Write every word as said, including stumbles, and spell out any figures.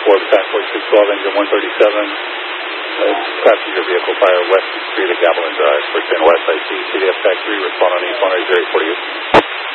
four, Battalion forty-six twelve, engine one thirty-seven. Uh, passenger vehicle fire west Street at Gavilan Drive. First in west, I see C D F Tag three, respond on East one eight zero eight forty-eight.